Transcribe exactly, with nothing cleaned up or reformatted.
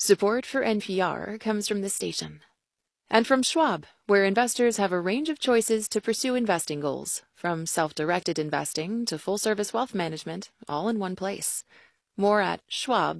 Support for N P R comes from this station. And from Schwab, where investors have a range of choices to pursue investing goals, from self-directed investing to full-service wealth management, all in one place. More at schwab